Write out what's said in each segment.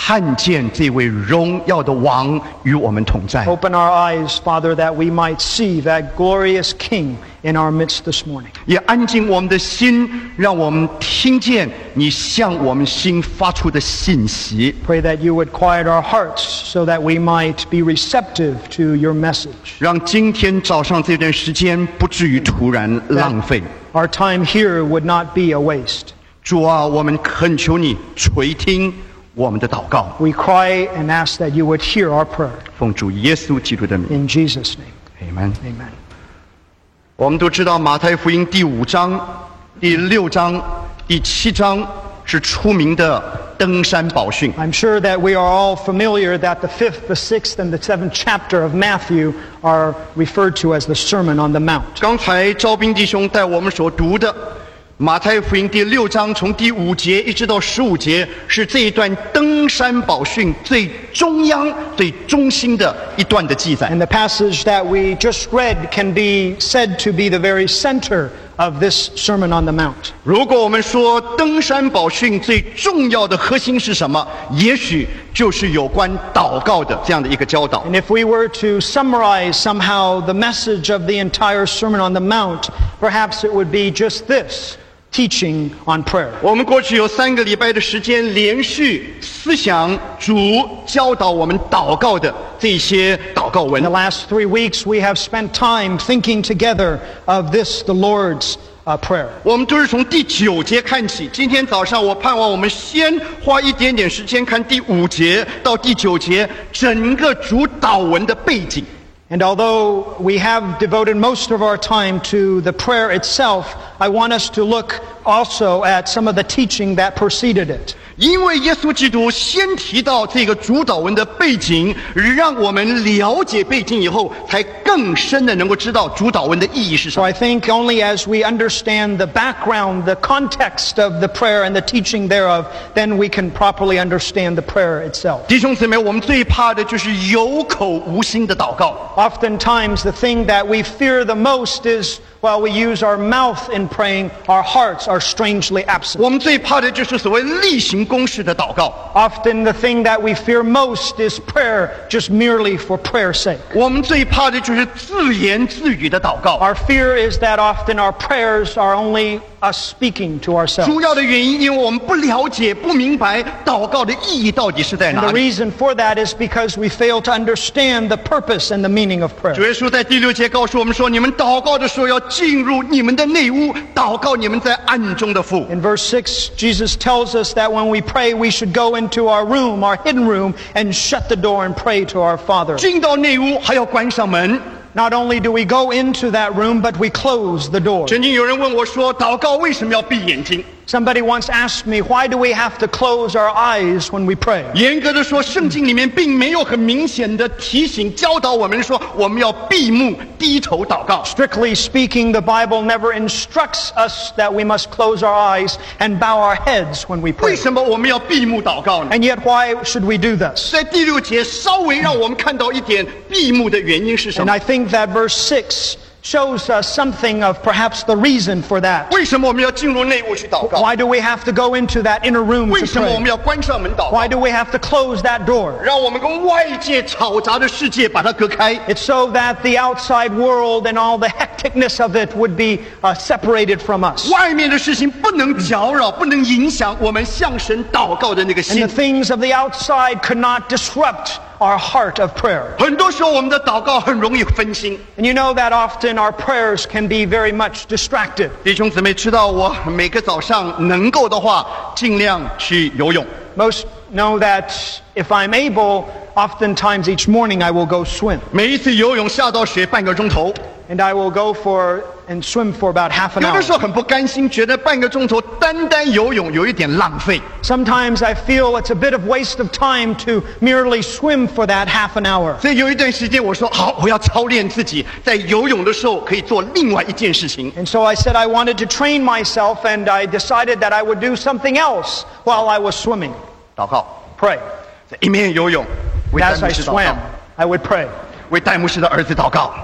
看见这位荣耀的王与我们同在。 Open our eyes, Father, that we might see that glorious King in our midst this morning. 也安静我们的心，让我们听见你向我们心发出的信息。 Pray that you would quiet our hearts so that we might be receptive to your message. 让今天早上这段时间不至于突然浪费。 Our time here would not be a waste. 主啊，我们恳求你垂听我们的祷告， We cry and ask that you would hear our prayer. 奉主耶稣基督的名。 In Jesus' name, Amen。 amen. 我们都知道马太福音第5章、第6章、第7章是出名的登山宝训。 I'm sure that we are all familiar that the 5th, the 6th, and the 7th chapter of Matthew are referred to as the Sermon on the Mount. 刚才招兵弟兄带我们所读的马太福音第6章从第5节一直到15节，是这一段登山宝训最中央、最中心的一段的记载。 And the passage that we just read can be said to be the very center of this Sermon on the Mount. 如果我们说登山宝训最重要的核心是什么，也许就是有关祷告的这样的一个教导。 And if we were to summarize somehow the message of the entire Sermon on the Mount, perhaps it would be just this: teaching on prayer. 我们过去有3个礼拜的时间，连续思想主教导我们祷告的这些祷告文 In the。last 3 weeks, we have spent time thinking together of this, the Lord's Prayer. 我们都是从第9节看起。今天早上我盼望我们先花一点点时间看第5节到第9节整个主祷文的背景。 And although we have devoted most of our time to the prayer itself, I want us to look also at some of the teaching that preceded it. 因为耶稣基督先提到这个主祷文的背景，让我们了解背景以后，才更深的能够知道主祷文的意义是什 So 么。 I think only as we understand the background, the context of the prayer and the teaching thereof, then we can properly understand the prayer itself. 弟兄姊妹，我们最怕的就是有口无心的祷告。 Oftentimes the thing that we fear the most is while we use our mouth in praying, our hearts are strangely absent. 我们最怕的就是所谓例行公事的祷告。 Often the thing that we fear most is prayer just merely for prayer's sake. 我们最怕的就是自言自语的祷告。 Our fear is that often our prayers are only us speaking to ourselves. 主要的原因，因为我们不了解、不明白祷告的意义到底是在 And 哪 the 里。 reason for that is because we fail to understand the purpose and the meaning of 主 prayer. 耶稣在第6节告诉我们说：“你们祷告的时候要进入你们的内屋，祷告你们在暗中的父。” In verse 6, Jesus tells us that when we pray, we should go into our room, our hidden room, and shut the door and pray to our Father. 进到内屋还要关上门。 Not only do we go into that room, but we close the door. 曾经有人问我说：“祷告为什么要闭眼睛？” Somebody once asked me, why do we have to close our eyes when we pray? 严格的说，圣经里面并没有很明显的提醒教导我们说我们要闭目低头祷告。 Strictly speaking, the Bible never instructs us that we must close our eyes and bow our heads when we 为 pray. 什么我们要闭目祷告呢？ And yet, why should we do this? 在第6节稍微让我们看到一点闭目的原因是什 And 么？ I think that verse 6 shows us something of perhaps the reason for that. 为什么我们要进入内屋去祷告？ Why do we have to go into that inner room 为 to 什么我 pray? 们要关上门祷告？ Why do we have to close that door? 让我们跟外界嘈杂的世界把它隔开。 It's so that the outside world and all the hecticness of it would be separated from us. 外面的事情不能搅扰，不能影响我们向神祷告的那个 And 心 the。things of the outside could not disrupt our heart of prayer. 很多时候我们的祷告很容易分心。 And you know that often our prayers can be very much distracted. 弟兄姊妹知道，我每个早上能够的话，尽量去游泳。 Most know that if I'm able, oftentimes each morning I will go swim. 每一次游泳下到水半个钟头， And I will go and swim for about half an 有的时 hour. 候很不甘心，觉得半个钟头单游泳有一点浪费。 Sometimes I feel it's a bit of waste of time to merely swim for that half an hour. 所以有一段时间我说好，我要操练自己，在游泳的时候可以做另外一件事情。 And so I said I wanted to train myself, and I decided that I would do something else while I was swimming. 祷告， Pray. 一面游泳，为戴 As 牧 I 师祷 swam, 告， I would pray, 为戴牧师的儿子祷告。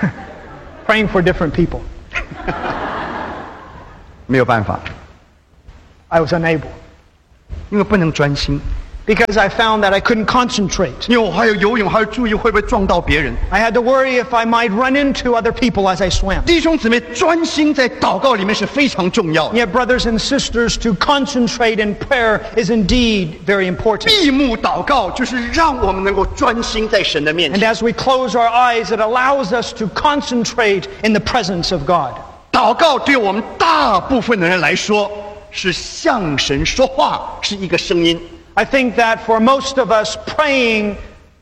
praying for different people. 没有办法， I was unable 因为不能专心。 because I found that I couldn't concentrate. 因为我还有游泳，还要注意会不会撞到别人。 I had to worry if I might run into other people as I swam. 弟兄姊妹，专心在祷告里面是非常重要的。 Yet, brothers and sisters, to concentrate in prayer is indeed very important. 闭目祷告就是让我们能够专心在神的面 And 前。 as we close our eyes, it allows us to concentrate in the presence of God. 祷告对我们大部分的人来说，是向神说话，是一个声音。 I think that for most of us, praying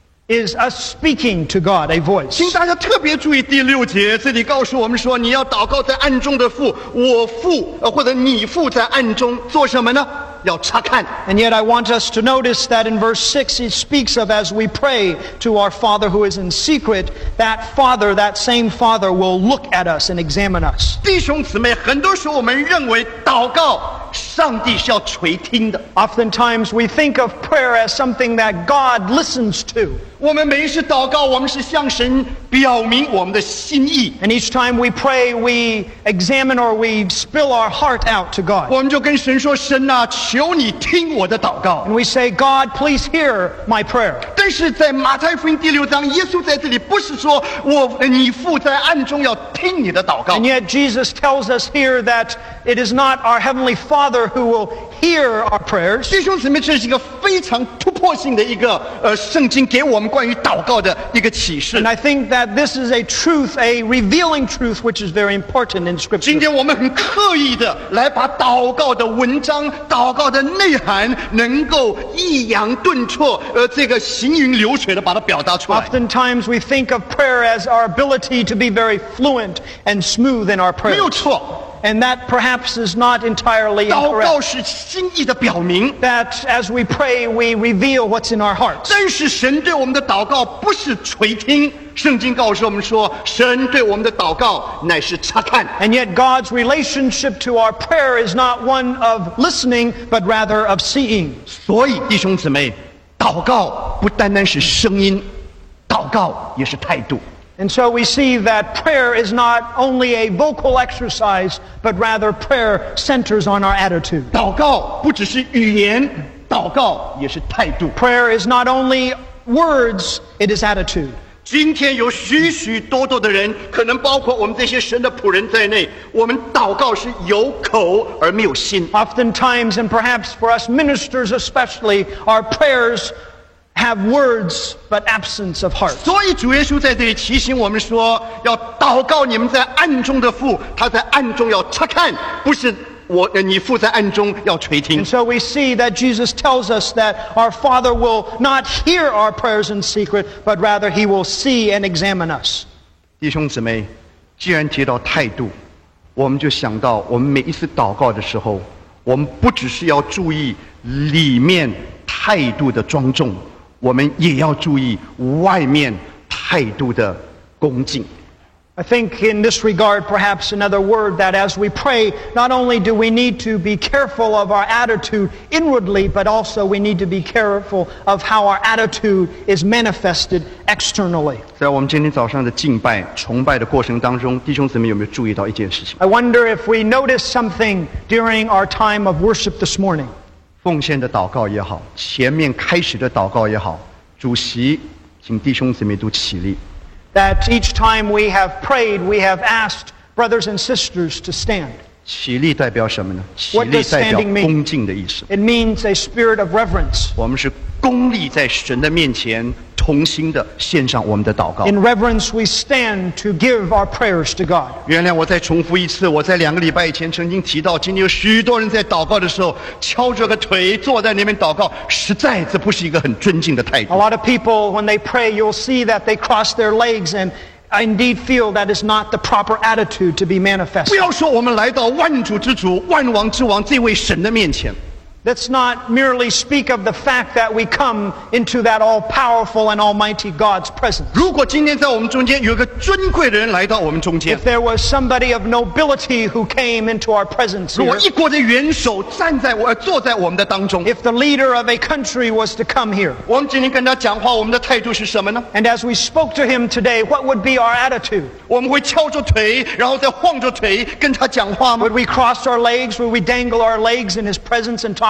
is us speaking to God, a voice. 请大家特别注意第6节，这里告诉我们说，你要祷告在暗中的父，我父或者你父在暗中做什么呢？要察看。 And yet I want us to notice that in verse 6 it speaks of as we pray to our Father who is in secret, that Father, that same Father will look at us and examine us. 弟兄姊妹，很多时候我们认为祷告，上帝是要垂听的。 Oftentimes we think of prayer as something that God listens to. 我们每一次祷告，我们是向神表明我们的心意。 And each time we pray, we examine or we spill our heart out to God. 我们就跟神说：“神啊，求你听我的祷告。 And we say, God, please hear my prayer. ” 但是在马太福音第6章，耶稣在这里不是说你父在暗中要听你的祷告 And，yet Jesus tells us here that it is not our Heavenly Father who will hear our prayers. 弟兄姊妹，这是一个非常突破性的一个圣经给我们关于祷告的一个启示 And。I think that this is a truth, a revealing truth, which is very important in 今 Scripture. 天我们很刻意的来把祷告的文章、祷告的内涵，能够抑扬顿挫，这个行云流水的把它表达出来。 Oftentimes we think of prayer as our ability to be very fluent and smooth in our 没有 prayers. 错， And that perhaps is not entirely 祷告 incorrect. 是心意的表明。 That as we pray, we reveal what's in our hearts. 但是神对我们的祷告不是垂听，圣经告诉我们说，神对我们的祷告乃是察看。 And yet God's relationship to our prayer is not one of listening, but rather of seeing. 所以弟兄姊妹，祷告不单单是声音，祷告也是态度。 And so we see that prayer is not only a vocal exercise, but rather prayer centers on our attitude. 祷告不只是语言，祷告也是态度。 Prayer is not only words, it is attitude. 今天有许许多多的人，可能包括我们这些神的仆人在内，我们祷告是有口而没有心。 Oftentimes, and perhaps for us ministers especially, our prayers have words but absence of heart. 所以主耶稣在这里提醒我们说，要祷告你们在暗中的父，他在暗中要察看，不是你父在暗中要垂听 And。so we see that Jesus tells us that our Father will not hear our prayers in secret, but rather He will see and examine us. 弟兄姊妹，既然提到态度，我们就想到我们每一次祷告的时候，我们不只是要注意里面态度的庄重，我们也要注意外面态度的恭敬。 I think in this regard, perhaps another word, that as we pray, not only do we need to be careful of our attitude inwardly, but also we need to be careful of how our attitude is manifested externally. 在我们今天早上的敬拜、崇拜的过程当中，弟兄姊妹有没有注意到一件事情？ I wonder if we noticed something during our time of worship this morning. 奉献的祷告也好，前面开始的祷告也好，主席，请弟兄姊妹都起立。 That each time we have prayed, we have asked brothers and sisters to stand. 起立代表什么呢？起 What 立 does 代表 standing mean? 恭敬的意思。 It means a spirit of reverence. 我们是恭立在神的面前，同心的献上我们的祷告。 In reverence, we stand to give our prayers to God. 原谅我再重复一次，我在2个礼拜以前曾经提到，今天有许多人在祷告的时候敲着个腿坐在那边祷告，实在这不是一个很尊敬的态 A 度。 lot of people, when they pray, you'll see that they cross their legs, and I indeed feel that is not the proper attitude to be 不 manifested. 要说我们来到万主之主、万王之王这位神的面前， Let's not merely speak of the fact that we come into that all-powerful and almighty God's presence. 如果今天在我们中间有一个尊贵的人来到我们中间 If，there was somebody of nobility who came into our presence 如果 here, 一国的元首坐在我们的当中， if the leader of a country was to come here, 我们今天跟他讲话，我们的态度是什么呢？ and as we spoke to him today, what would be our attitude? 我们会敲着腿，然后再晃着腿跟他讲话吗 Would？we cross our legs? Would we dangle our legs in his presence and talk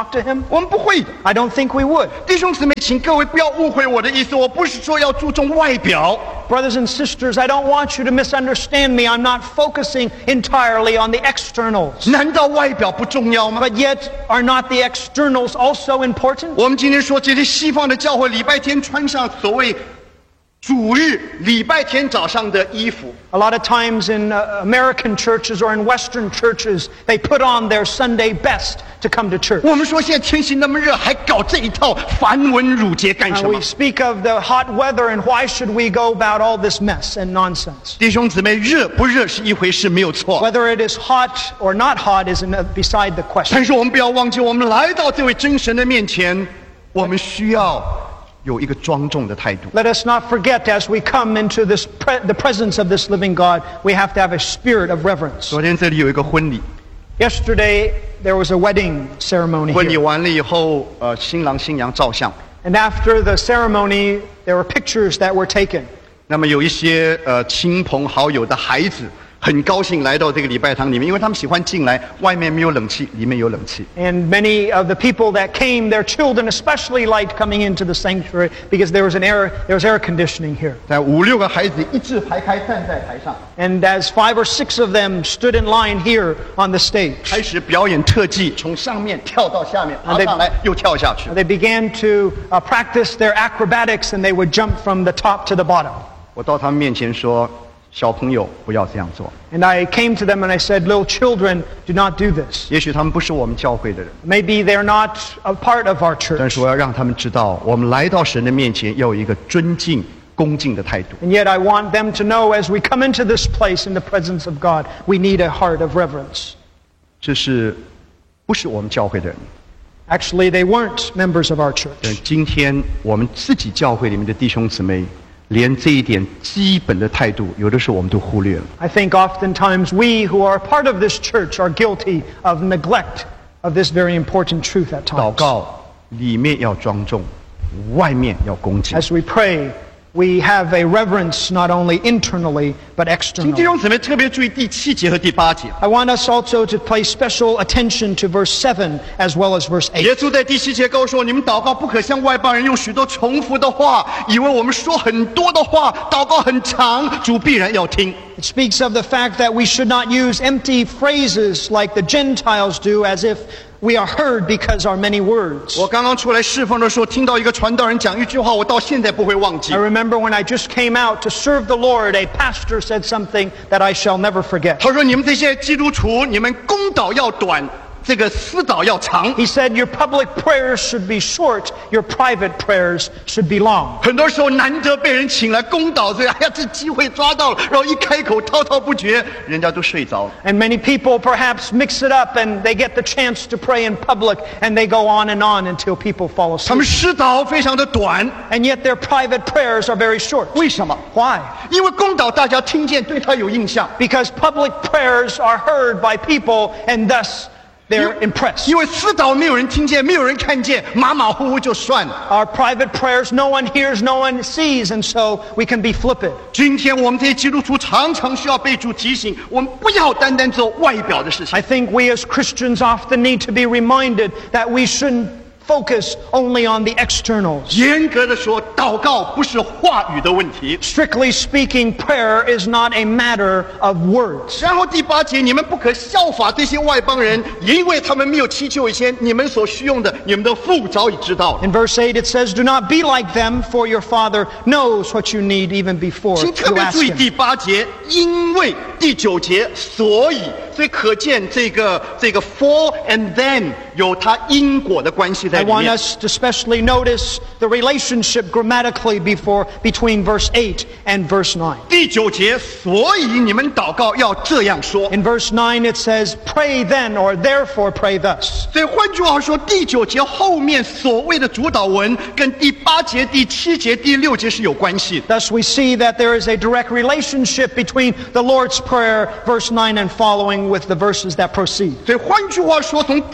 talk to him? 我们不会的。 I don't think we would. 弟兄姊妹，请各位不要误会我的意思，我不是说要注重外表。 Brothers and sisters, I don't want you to misunderstand me. I'm not focusing entirely on the externals. 难道外表不重要吗？ But yet, are not the externals also important? 我们今天说这些西方的教会礼拜天穿上所谓主日礼拜天早上的衣服， A lot of times in American churches or in Western churches, they put on their Sunday best to come to church. 我们说现在天气那么热，还搞这一套繁文缛节干什 We 么？ speak of the hot weather and why should we go about all this mess and nonsense? 弟兄姊妹，热不热是一回事，没有错。 Whether it is hot or not hot is beside the question. 但是我们不要忘记，我们来到这位真神的面前，我们需要有一个庄重的态度。 Let us not forget as we come into the presence of this living God, we have to have a spirit of reverence. 昨天这里有一个婚礼， Yesterday, there was a wedding ceremony 婚礼 here. 完了以后，新郎新娘照相。 And after the ceremony, there were pictures that were taken. 那么有一些亲朋好友的孩子很高兴来到这个礼拜堂里面，因为他们喜欢进来，外面没有冷气，里面有冷气。 And many of the people that came, their children especially liked coming into the sanctuary because there was air conditioning here. 在5、6个孩子一字排开站在台上， And as 5 or 6 of them stood in line here on the stage, 开始表演特技，从上面跳到下面，爬上来又跳下去。 they began to practice their acrobatics and they would jump from the top to the bottom. 我到他们面前说：“小朋友，不要这样做。 And I came to them and I said, little children, do not do this. 也许他们不是我们教会的人， Maybe they're not a part of our 但 church. 是我要让他们知道，我们来到神的面前要有一个尊敬、恭敬的态度。 And yet I want them to know as we come into this place in the presence of God, we need a heart of reverence. 这是不是我们教会的人？ Actually, they weren't members of our church. 今天我们自己教会里面的弟兄姊妹，连这一点基本的态度，有的时候我们都忽略了。 I think oftentimes we who are part of this church are guilty of neglect of this very important truth at 祷 times. 告里面要庄重，外面要恭敬。 As we pray, we have a reverence not only internally, but 请弟 externally. 兄姊妹特别注意第7节和第8节。 I want us also to pay special attention to verse 7 as well as verse 8. 耶稣在第7节告诉我：你们祷告不可像外邦人用许多重复的话，以为我们说很多的话，祷告很长，主必然要听。 It speaks of the fact that we should not use empty phrases like the Gentiles do as if we are heard because our many words. 我刚刚出来侍奉的时候，听到一个传道人讲一句话，我到现在不会忘记 I。remember when I just came out to serve the Lord, a pastor said something that I shall never forget. 他说：“你们这些基督徒，你们公祷要短，这个私祷要长。 He said your public prayers should be short, your private prayers should be long. 很多时候难得被人请来公祷，所以哎呀，这机会抓到了，然后一开口滔滔不绝，人家都睡着了。 And many people perhaps mix it up and they get the chance to pray in public and they go on until people fall 他们 asleep. 私祷非常的短， And yet their private prayers are very short. 为什么？ Why? 因为公祷大家听见，对他有印象。 Because public prayers are heard by people and thus they're impressed. 因为私祷没有人听见，没有人看见，马马虎虎就算了。 Our private prayers, no one hears, no one sees, and so we can be flippant. 今天我们这些基督徒常常需要被主提醒，我们不要单单做外表的事情 I。think we as Christians often need to be reminded that we shouldn't focus only on the externals. 严格的说，祷告不是话语的问题。 Strictly speaking, prayer is not a matter of words. 然后第8节，你们不可效法这些外邦人，因为他们没有祈求以前，你们所需用的，你们的父早已知道了。 In verse 8 it says, do not be like them, for your Father knows what you need even before 请特 you 别 ask 注意 Him. 第8节，因为第9节，所以可见这个 for and then 有它因果的关系在 I 里 want 面。 us to especially notice the relationship grammatically between verse 8 and verse 9. 第9节，所以你们祷告要这样说。 In verse 9 it says, pray then, or therefore pray thus. 所以换句话说，第9节后面所谓的主导文跟第8节、第7节、第6节是有关系的。 Thus we see that there is a direct relationship between the Lord's Prayer, verse 9 and following, with the verses that proceed. 所以换句话说，从第9节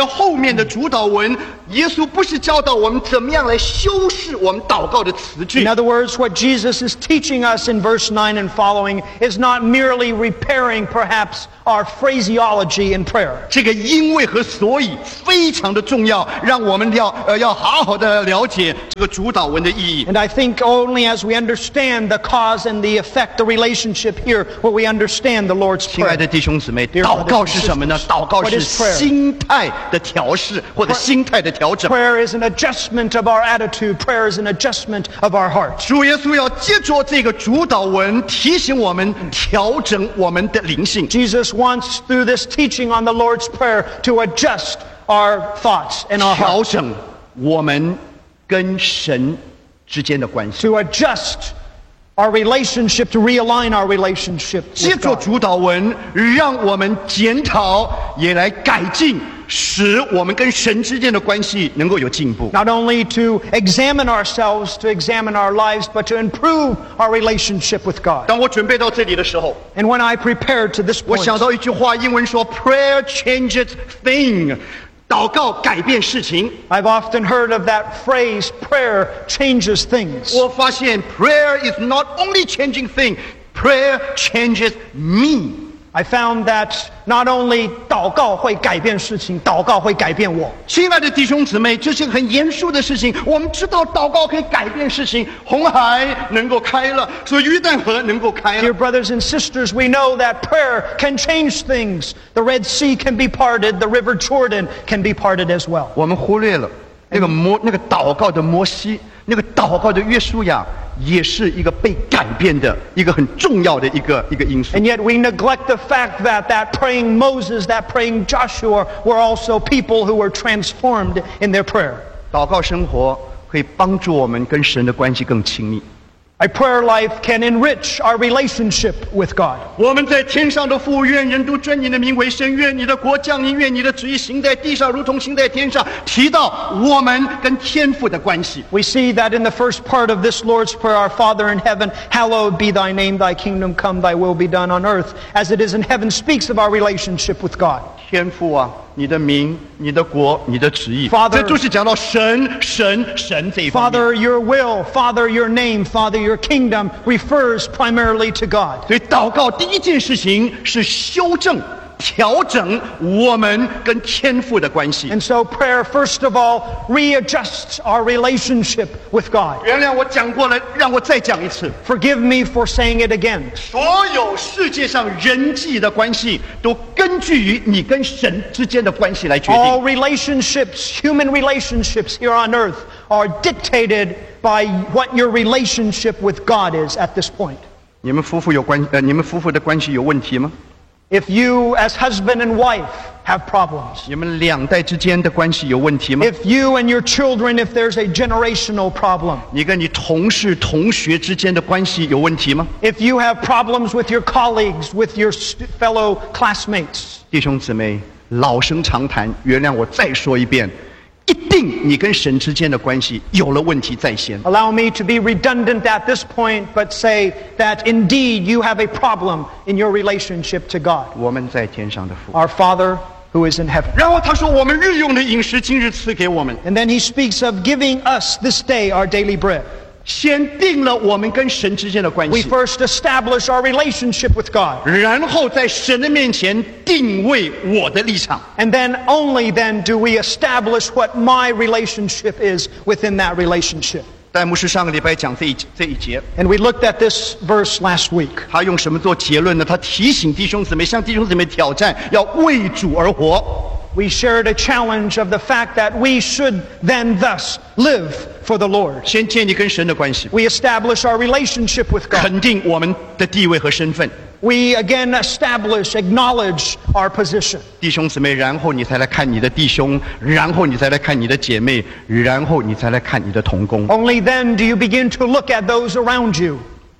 而后面的主导文，耶稣不是教导我们怎么样来修饰我们祷告的词句。 In other words, what Jesus is teaching us in verse 9 and following is not merely repairing perhaps our phraseology in prayer. 这个因为和所以非常的重要，让我们要好好的了解这个主导文的意义。 And I think only as we understand the cause and the effect, the relationship here, will we understand the Lord's 亲爱 Prayer. 的弟兄姊妹， Dear 祷告 brothers and 是什么呢？ sisters, 祷告 what 是 is prayer? 心态的调试或者心态的调整。 Prayer is an adjustment of our attitude. Prayer is an adjustment of our heart. 主耶稣要借着这个主导文提醒我们调整我们的灵性， Jesus wants, through this teaching on the Lord's Prayer, to adjust our thoughts and our 调 hearts. 整我们跟神之间的关系。 To adjust our relationship, to realign our relationship 借 with 着 God. 主导文，让我们检讨，也来改进，使我们跟神之间的关系能够有进步。 Not only to examine ourselves, to examine our lives, but to improve our relationship with God. 当我准备到这里的时候， And when I prepared to this 我 point, 想到一句话，英文说 "Prayer changes thing"， 祷告改变事情。 I've often heard of that phrase, prayer changes things. 我发现 prayer is not only changing thing, prayer changes me. I found that not only 祷告会改变事情，祷告会改变我。 亲爱的弟兄姊妹，这是很严肃的事情。我们知道祷告可以改变事情，红海能够开了，所以约旦河能够开 Dear 了。 brothers and sisters, we know that prayer can change things. The Red Sea can be parted, the River Jordan can be parted as well. 我们忽略了那个祷告的摩西，那个祷告的约书亚，也是一个被改变的一个很重要的一个因素。 And yet we neglect the fact that that praying Moses, that praying Joshua were also people who were transformed in their prayer. 祷告生活可以帮助我们跟神的关系更亲密。 A prayer life can enrich our relationship with God. 我们在天上的父，愿人都尊你的名为圣，愿你的国降临，愿你的旨意行在地上，如同行在天上。提到我们跟天父的关系， We see that in the first part of this Lord's Prayer, Our Father in heaven, hallowed be thy name, thy kingdom come, thy will be done on earth, as it is in heaven, speaks of our relationship with God. 天父啊，你的名、你的国、你的旨意， Father- 这就是讲到神这一方面。 Father, your will, Father, your name, Father, your kingdom refers primarily to God. 所以祷告第一件事情是修正、调整我们跟天父的关系。 And so prayer, first of all, readjusts our relationship with God. 原谅我讲过了，让我再讲一次。 Forgive me for saying it again. 所有世界上人际的关系，都根据于你跟神之间的关系来决 All 定。 relationships, human relationships here on earth, are dictated by what your relationship with God is at this point. 你们夫妇的关系有问题吗？ If you, as husband and wife, have problems, 你们两代之间的关系有问题吗？ if you and your children, if there's a generational problem, 你跟你同事、同学之间的关系有问题吗？ if you have problems with your colleagues, with your fellow classmates, 弟兄姊妹，老生常谈，原谅我再说一遍，一定你跟神之间的关系有了问题在先。 allow me to be redundant at this point, but say that indeed you have a problem in your relationship to God, 我们在天上的父。 our Father who is in heaven. 然后他说：“我们日用的饮食，今日赐给我们。” And then he speaks of giving us this day our daily bread. 先定了我们跟神之间的关 We 系， first establish our relationship with God. 然后在神的面前定位我的立场。 And then only then do we establish what my relationship is within that relationship. 戴牧师上个礼拜讲这一节， And we looked at this verse last week. 他用什么做结论呢？他提醒弟兄姊妹，向弟兄姊妹挑战，要为主而活。 We shared a challenge of the fact that we should then thus live for the Lord. 先建立跟神的关系， We establish our relationship with God. 肯定我们的地位和身份。 We again establish, acknowledge our position. 弟兄姊妹，然后你才来看你的弟兄，然后你才来看你的姐妹，然后你才来看你的同工。 Only then do you begin to look at those around you.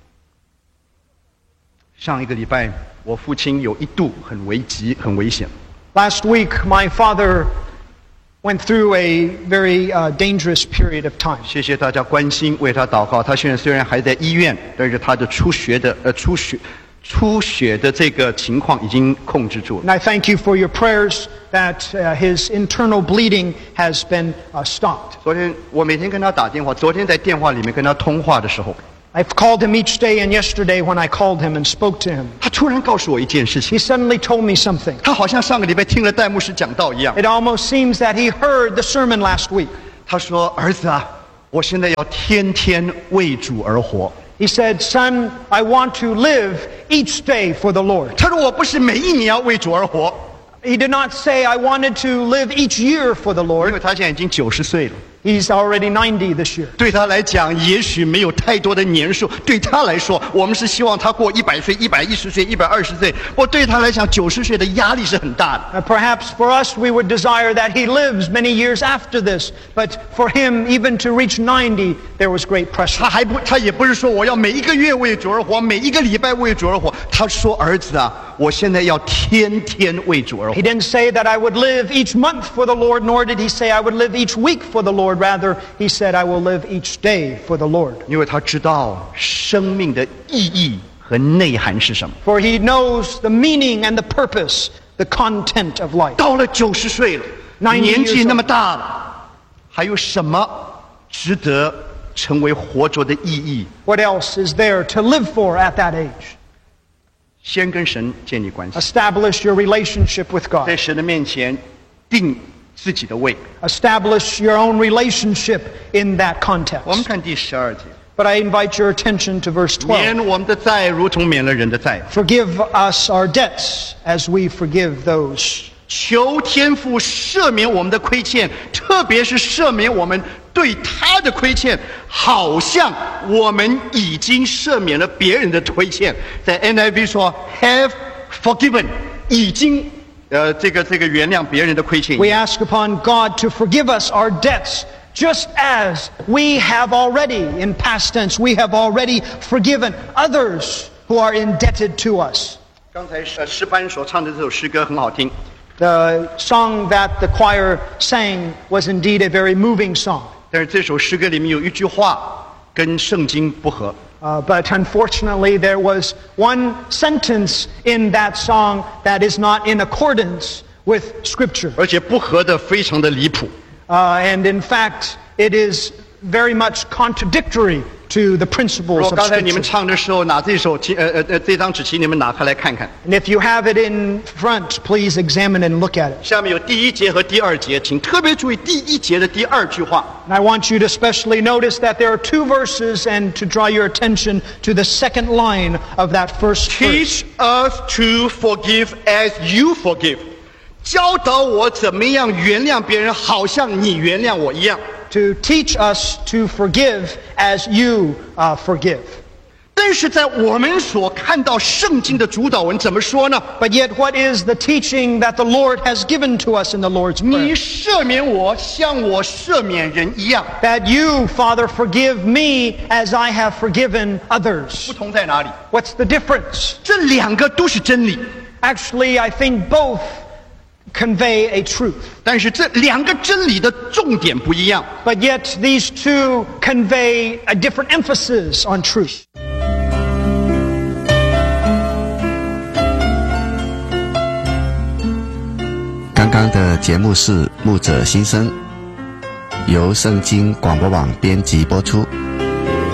上一个礼拜，我父亲有一度很危急、很危险。 Last week, my father went through a very dangerous period of time. 谢谢出血的出血的这个情况已经控制住了。 And I thank you for your prayers that his internal bleeding has been stopped. 昨天我每天跟他打电话，昨天在电话里面跟他通话的时候， I've called him each day, and yesterday when I called him and spoke to him, 他突然告诉我一件事情， he suddenly told me something. 他好像上个礼拜听了戴牧师讲道一样。 It almost seems that he heard the sermon last week. 他说：“儿子啊，我现在要天天为主而活。” He said, "Son, I want to live each day for the Lord." 他说：“我不是每一年要为主而活， He did not say, "I wanted to live each year for the 因 Lord." 为他现在已经90岁了。 He's already 90 this year. 对他来讲，也许没有太多的年数。对他来说，我们是希望他过100岁、110岁、120岁。我对他来讲，90岁的压力是很大的。 Perhaps for us, we would desire that he lives many years after this. But for him, even to reach 90, there was great pressure. 他也不是说我要每一个月为主而活，每一个礼拜为主而活。他说：儿子啊，我现在要天天为主而活 He。didn't say that I would live each month for the Lord, nor did he say I would live each week for the Lord. Rather, he said, I will live each day for the Lord. 因为他知道生命的意义和内涵是什么。 For he knows the meaning and the purpose, the content of life. 到了90岁了， 90 年纪那么大了，还有什么值得成为活着的意义？ What else is there to live for at that age? 先跟神建立关系， Establish your relationship with 在 God. 神的面前定自己的位。 Establish your own relationship in that 我们 context. 看第12节， But I invite your attention to verse 12. 免我们的债，如同免了人的债。 Forgive us our debts as we forgive those. 求天父赦免我们的亏欠，特别是赦免我们对他的亏欠，好像我们已经赦免了别人的亏欠。在 NIV 说 have forgiven， 已经这个原谅别人的亏欠。 We ask upon God to forgive us our debts, just as we have already, in past tense, we have already forgiven others who are indebted to us. 刚才诗班所唱的这首诗歌很好听， The song that the choir sang was indeed a very moving song. 但是这首诗歌里面有一句话跟圣经不合。 But unfortunately, there was one sentence in that song that is not in accordance with Scripture. 而且不合的非常的离谱。 And in fact, it is very much contradictory to the 如 principles 果 of 刚才你们 Scripture. 唱的时候拿这首这张纸，请你们拿开来看看。 And if you have it in front, please examine and look at it. 下面有第1节和第2节，请特别注意第1节的第2句话。 And I want you to especially notice that there are two verses and to draw your attention to the second line of that first verse. Teach us to forgive as you forgive， 教导我怎么样原谅别人，好像你原谅我一样。 To teach us to forgive as you forgive. 但是在我们所看到圣经的主导文怎么说呢？ But yet, what is the teaching that the Lord has given to us in the Lord's 你 Prayer? 赦免我，像我赦免人一样。 That you, Father, forgive me as I have forgiven 不 others. 同在哪里？ What's the difference? 这2个都是真理， Actually, I think both convey a truth. 但是这2个真理的重点不一样。 But yet, these two convey a different emphasis on truth. 刚刚的节目是牧者心声，由圣经广播网编辑播出。